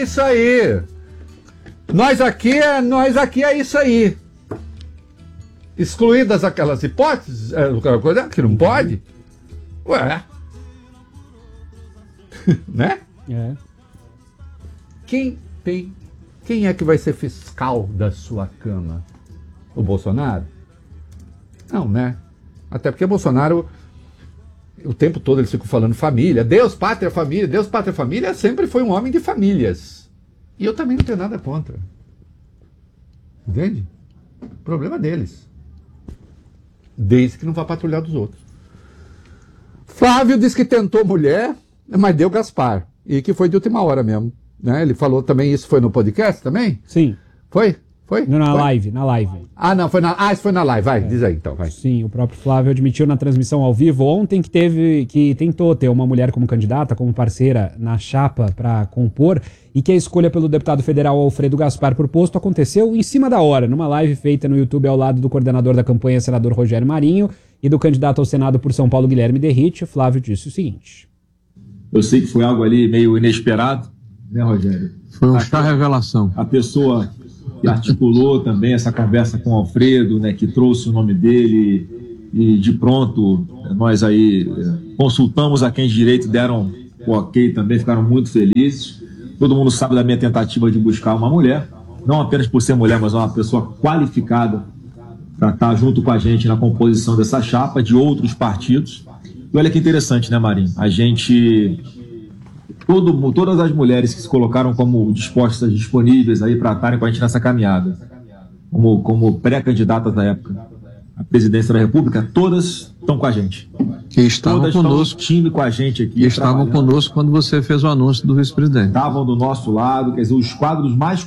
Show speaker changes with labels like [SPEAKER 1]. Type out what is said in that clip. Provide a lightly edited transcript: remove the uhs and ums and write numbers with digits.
[SPEAKER 1] isso aí. Nós aqui é isso aí. Excluídas aquelas hipóteses, coisa que não pode. Ué. Né?
[SPEAKER 2] É.
[SPEAKER 1] Quem é que vai ser fiscal da sua cama? O Bolsonaro? Não, né? Até porque o Bolsonaro, o tempo todo eles ficam falando família, Deus, pátria, família, sempre foi um homem de famílias. E eu também não tenho nada contra. Entende? Problema deles. Desde que não vá patrulhar dos outros. Flávio disse que tentou mulher, mas deu Gaspar. E que foi de última hora mesmo. Né? Ele falou também, isso foi no podcast também?
[SPEAKER 2] Sim.
[SPEAKER 1] Foi?
[SPEAKER 2] Não, na
[SPEAKER 1] foi?
[SPEAKER 2] live.
[SPEAKER 1] Ah, não, isso foi na live, vai, diz aí então, vai.
[SPEAKER 2] Sim, o próprio Flávio admitiu na transmissão ao vivo ontem que tentou ter uma mulher como candidata, como parceira na chapa para compor, e que a escolha pelo deputado federal Alfredo Gaspar por posto aconteceu em cima da hora, numa live feita no YouTube ao lado do coordenador da campanha, senador Rogério Marinho, e do candidato ao Senado por São Paulo, Guilherme Derrite. Flávio disse o seguinte:
[SPEAKER 3] eu sei que foi algo ali meio inesperado, né, Rogério?
[SPEAKER 4] Foi um chá revelação.
[SPEAKER 3] A pessoa que articulou também essa conversa com o Alfredo, né, que trouxe o nome dele, e de pronto nós aí consultamos a quem de direito, deram o ok também, ficaram muito felizes. Todo mundo sabe da minha tentativa de buscar uma mulher, não apenas por ser mulher, mas uma pessoa qualificada para estar junto com a gente na composição dessa chapa, de outros partidos. E olha que interessante, né, Marinho? A gente... Todas as mulheres que se colocaram como dispostas, disponíveis aí para estarem com a gente nessa caminhada, como pré-candidatas na época à presidência da República, todas estão com a gente.
[SPEAKER 4] Que estavam
[SPEAKER 3] todas
[SPEAKER 4] conosco.
[SPEAKER 3] Estão no time com a gente aqui.
[SPEAKER 4] Que estavam conosco quando você fez o anúncio do vice-presidente.
[SPEAKER 3] Estavam do nosso lado, quer dizer, os quadros mais